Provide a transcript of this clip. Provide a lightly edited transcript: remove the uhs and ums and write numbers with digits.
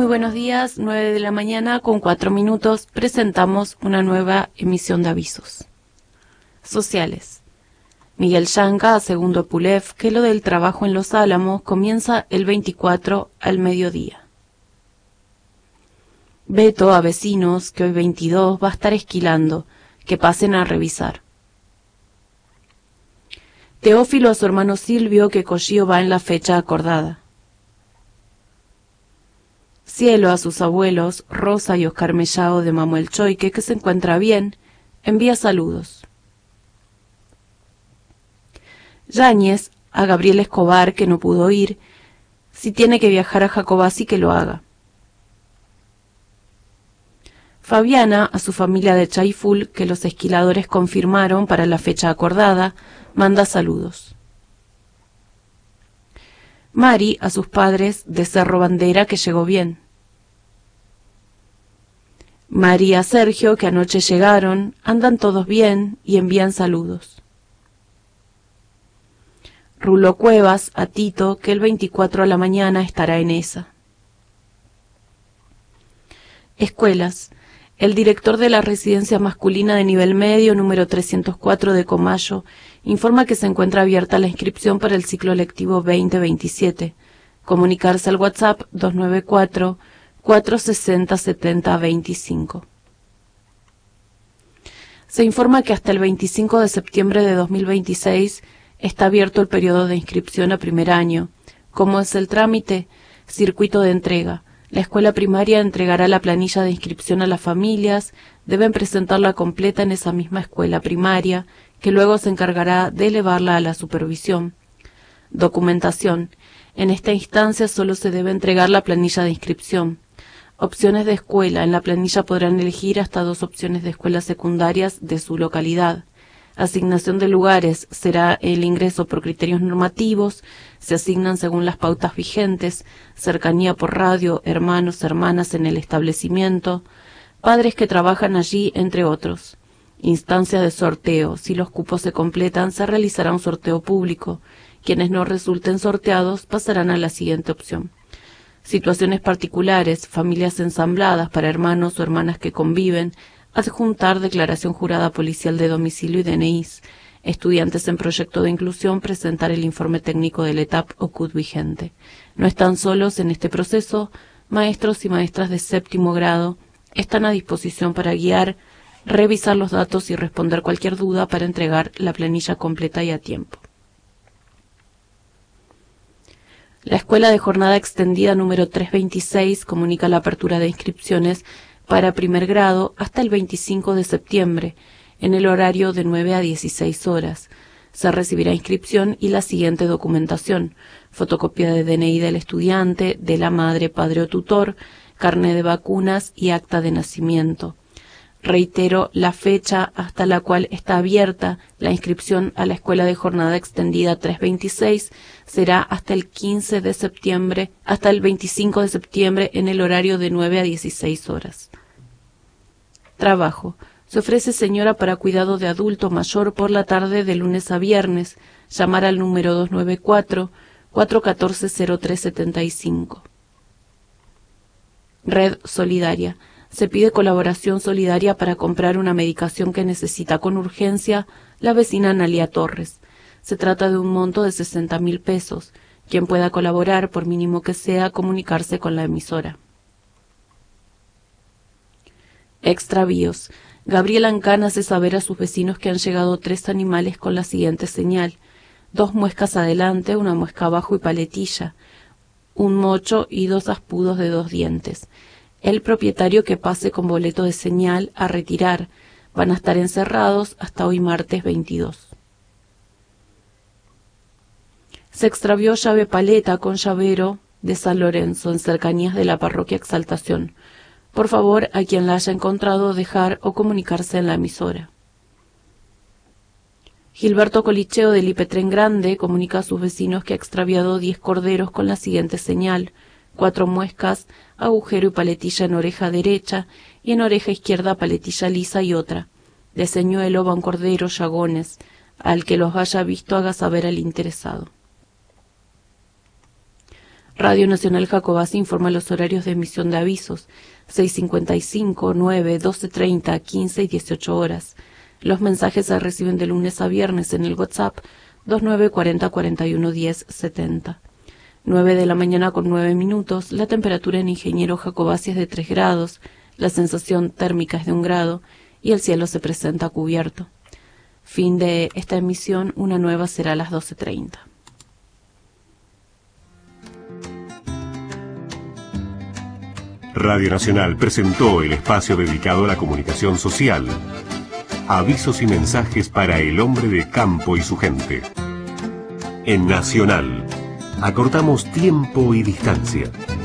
buenos días, 9 de la mañana con 4 minutos, presentamos una nueva emisión de avisos. Sociales. Miguel Yanca, segundo Pulev, que lo del trabajo en Los Álamos comienza el 24 al mediodía. Beto a vecinos, que hoy 22 va a estar esquilando, que pasen a revisar. Teófilo a su hermano Silvio, que Collío va en la fecha acordada. Cielo a sus abuelos, Rosa y Oscar Mellao de Mamuel Choique, que se encuentra bien, envía saludos. Yáñez a Gabriel Escobar, que no pudo ir, si tiene que viajar a Jacobasi que lo haga. Fabiana a su familia de Chaiful, que los esquiladores confirmaron para la fecha acordada, manda saludos. Mari a sus padres de Cerro Bandera, que llegó bien. María Sergio, que anoche llegaron, andan todos bien y envían saludos. Rulo Cuevas a Tito, que el 24 a la mañana estará en esa. Escuelas. El director de la residencia masculina de nivel medio, número 304 de Comayo, informa que se encuentra abierta la inscripción para el ciclo lectivo 2027. Comunicarse al WhatsApp 294-460-7025. Se informa que hasta el 25 de septiembre de 2026 está abierto el periodo de inscripción a primer año. ¿Cómo es el trámite? Circuito de entrega. La escuela primaria entregará la planilla de inscripción a las familias, deben presentarla completa en esa misma escuela primaria, que luego se encargará de elevarla a la supervisión. Documentación. En esta instancia solo se debe entregar la planilla de inscripción. Opciones de escuela. En la planilla podrán elegir hasta 2 opciones de escuelas secundarias de su localidad. Asignación de lugares será el ingreso por criterios normativos, se asignan según las pautas vigentes, cercanía por radio, hermanos, hermanas en el establecimiento, padres que trabajan allí, entre otros. Instancia de sorteo. Si los cupos se completan, se realizará un sorteo público. Quienes no resulten sorteados pasarán a la siguiente opción. Situaciones particulares, familias ensambladas para hermanos o hermanas que conviven, adjuntar declaración jurada policial de domicilio y DNIs. Estudiantes en proyecto de inclusión, presentar el informe técnico del ETAP o CUT vigente. No están solos en este proceso, maestros y maestras de 7º grado están a disposición para guiar, revisar los datos y responder cualquier duda para entregar la planilla completa y a tiempo. La Escuela de Jornada Extendida número 326 comunica la apertura de inscripciones para primer grado hasta el 25 de septiembre, en el horario de 9 a 16 horas. Se recibirá inscripción y la siguiente documentación: fotocopia de DNI del estudiante, de la madre, padre o tutor, carnet de vacunas y acta de nacimiento. Reitero la fecha hasta la cual está abierta la inscripción a la Escuela de Jornada Extendida 326 será hasta el 15 de septiembre, hasta el 25 de septiembre en el horario de 9 a 16 horas. Trabajo. Se ofrece señora para cuidado de adulto mayor por la tarde de lunes a viernes. Llamar al número 294-414-0375. Red Solidaria. Se pide colaboración solidaria para comprar una medicación que necesita con urgencia la vecina Analia Torres. Se trata de un monto de 60.000 pesos. Quien pueda colaborar, por mínimo que sea, comunicarse con la emisora. Extravíos. Gabriel Ancán hace saber a sus vecinos que han llegado 3 animales con la siguiente señal: 2 muescas adelante, una muesca abajo y paletilla, un mocho y 2 aspudos de 2 dientes. El propietario que pase con boleto de señal a retirar. Van a estar encerrados hasta hoy martes 22. Se extravió llave paleta con llavero de San Lorenzo en cercanías de la parroquia Exaltación. Por favor, a quien la haya encontrado, dejar o comunicarse en la emisora. Gilberto Colicheo del Ipetren Grande comunica a sus vecinos que ha extraviado 10 corderos con la siguiente señal: 4 muescas, agujero y paletilla en oreja derecha y en oreja izquierda paletilla lisa y otra. De señuelo va un cordero, llagones. Al que los haya visto haga saber al interesado. Radio Nacional Jacobasi informa los horarios de emisión de avisos: 6:55, 9, 12:30, 15 y 18 horas. Los mensajes se reciben de lunes a viernes en el WhatsApp 2940 41 10 70. 9 de la mañana con 9 minutos. La temperatura en Ingeniero Jacobasi es de 3 grados, la sensación térmica es de 1 grado y el cielo se presenta cubierto. Fin de esta emisión, una nueva será a las 12:30. Radio Nacional presentó el espacio dedicado a la comunicación social. Avisos y mensajes para el hombre de campo y su gente. En Nacional, acortamos tiempo y distancia.